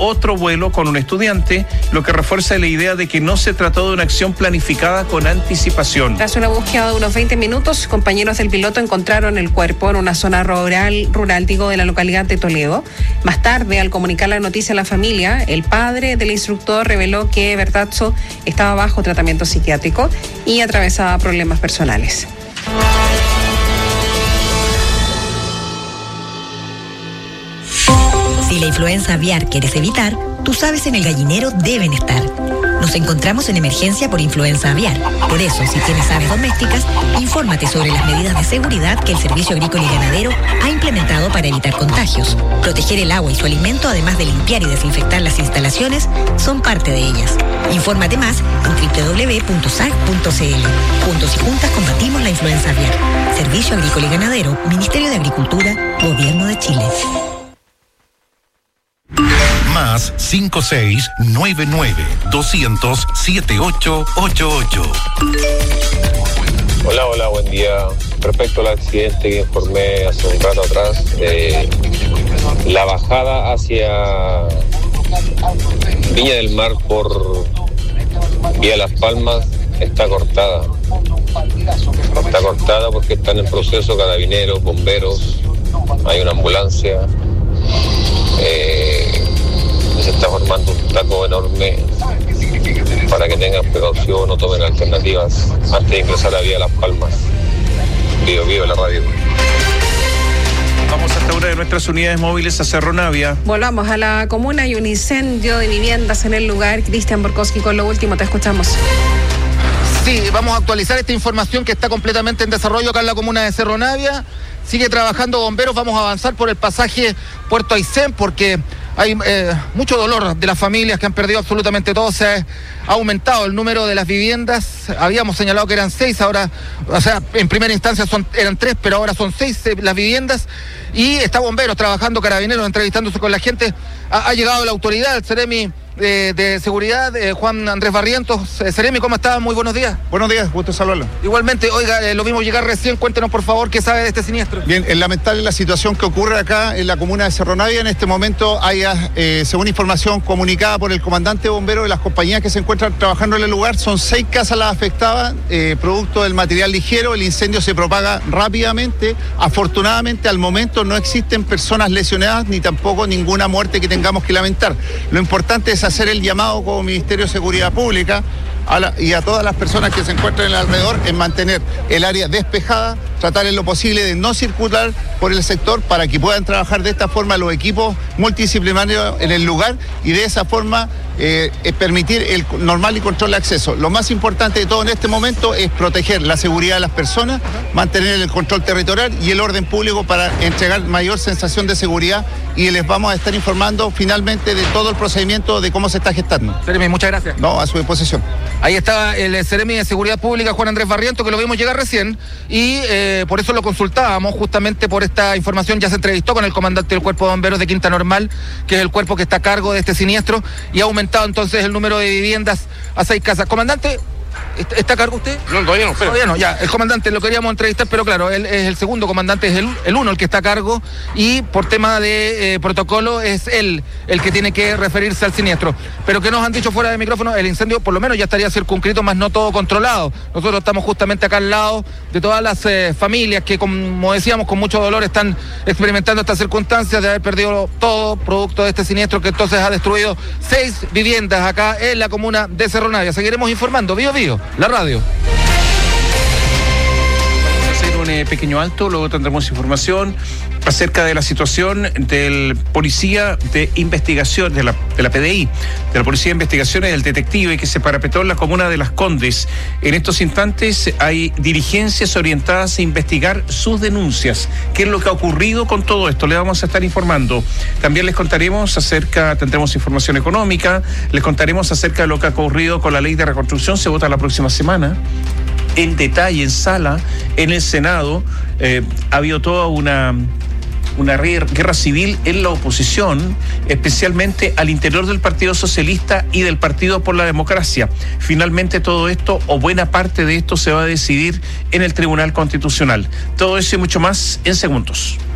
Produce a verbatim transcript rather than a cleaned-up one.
otro vuelo con un estudiante, lo que refuerza la idea de que no se trató de una acción planificada con anticipación. Tras una búsqueda de unos veinte minutos, compañeros del piloto encontraron el cuerpo en una zona rural, rural digo, de la localidad de Toledo. Más tarde, al comunicar la noticia a la familia, el padre del instructor reveló que Bertazzo estaba bajo tratamiento psiquiátrico y atravesaba problemas personales. Si la influenza aviar quieres evitar, tus aves en el gallinero deben estar. Nos encontramos en emergencia por influenza aviar. Por eso, si tienes aves domésticas, infórmate sobre las medidas de seguridad que el Servicio Agrícola y Ganadero ha implementado para evitar contagios. Proteger el agua y su alimento, además de limpiar y desinfectar las instalaciones, son parte de ellas. Infórmate más en doble u doble u doble u punto s a g punto c l. Juntos y juntas combatimos la influenza aviar. Servicio Agrícola y Ganadero, Ministerio de Agricultura, Gobierno de Chile. Más cinco seis nueve nueve doscientos siete ocho ocho ocho. Hola, hola, buen día. Respecto al accidente que informé hace un rato atrás, eh, la bajada hacia Viña del Mar por vía Las Palmas está cortada. Está cortada porque están en proceso carabineros, bomberos, hay una ambulancia. Eh, se está formando un taco enorme para que tengan precaución o tomen alternativas antes de ingresar a vía Las Palmas. Vivo, vivo la radio. Vamos hasta una de nuestras unidades móviles a Cerro Navia. Volvamos a la comuna. Hay un incendio de viviendas en el lugar. Cristian Borkowski con lo último, te escuchamos. Sí, vamos a actualizar esta información que está completamente en desarrollo acá en la comuna de Cerro Navia. Sigue trabajando bomberos, vamos a avanzar por el pasaje Puerto Aysén porque hay eh, mucho dolor de las familias que han perdido absolutamente todo. Se ha aumentado el número de las viviendas. Habíamos señalado que eran seis, ahora, o sea, en primera instancia son, eran tres, pero ahora son seis eh, las viviendas. Y está bomberos trabajando, carabineros, entrevistándose con la gente. Ha, ha llegado la autoridad, el Ceremi de, de Seguridad, eh, Juan Andrés Barrientos. Eh, Ceremi, ¿cómo está? Muy buenos días. Buenos días, gusto saludarlo. Igualmente, oiga, eh, lo vimos llegar recién. Cuéntenos, por favor, qué sabe de este siniestro. Bien, es lamentable la situación que ocurre acá en la comuna de Cerro Navia. En este momento hay, eh, según información comunicada por el comandante de bomberos de las compañías que se encuentran trabajando en el lugar, son seis casas las afectadas, eh, producto del material ligero. El incendio se propaga rápidamente. Afortunadamente, al momento no existen personas lesionadas ni tampoco ninguna muerte que tengamos que lamentar. Lo importante es hacer el llamado como Ministerio de Seguridad Pública a la, y a todas las personas que se encuentran en el alrededor en mantener el área despejada, tratar en lo posible de no circular por el sector para que puedan trabajar de esta forma los equipos multidisciplinarios en el lugar y de esa forma eh, permitir el normal y control de acceso. Lo más importante de todo en este momento es proteger la seguridad de las personas, mantener el control territorial y el orden público para entregar mayor sensación de seguridad y les vamos a estar informando finalmente de todo el procedimiento de cómo se está gestando. Ceremi, muchas gracias. No, a su disposición. Ahí está el Ceremi de Seguridad Pública, Juan Andrés Barrientos, que lo vimos llegar recién y eh, por eso lo consultábamos, justamente por esta información. Ya se entrevistó con el comandante del Cuerpo de Bomberos de Quinta Normal, que es el cuerpo que está a cargo de este siniestro, y ha aumentado entonces el número de viviendas a seis casas. Comandante, ¿está a cargo usted? No, todavía no, pero... Todavía no, ya, el comandante lo queríamos entrevistar, pero claro, él es el segundo comandante, es el, el uno el que está a cargo, y por tema de eh, protocolo es él el que tiene que referirse al siniestro. Pero que nos han dicho fuera de micrófono, el incendio por lo menos ya estaría circunscrito, más no todo controlado. Nosotros estamos justamente acá al lado de todas las eh, familias que, como decíamos, con mucho dolor están experimentando estas circunstancias de haber perdido todo producto de este siniestro que entonces ha destruido seis viviendas acá en la comuna de Cerro Navia. Seguiremos informando. Vivo, vivo. La radio. Vamos a hacer un eh, pequeño alto, luego tendremos información acerca de la situación del policía de investigación, de la, de la P D I, de la Policía de Investigaciones, del detective que se parapetó en la comuna de Las Condes. En estos instantes hay dirigencias orientadas a investigar sus denuncias. ¿Qué es lo que ha ocurrido con todo esto? Le vamos a estar informando. También les contaremos acerca, tendremos información económica, les contaremos acerca de lo que ha ocurrido con la ley de reconstrucción. Se vota la próxima semana. En detalle, en sala, en el Senado, eh, ha habido toda una... una guerra civil en la oposición, especialmente al interior del Partido Socialista y del Partido por la Democracia. Finalmente todo esto, o buena parte de esto, se va a decidir en el Tribunal Constitucional. Todo eso y mucho más en segundos.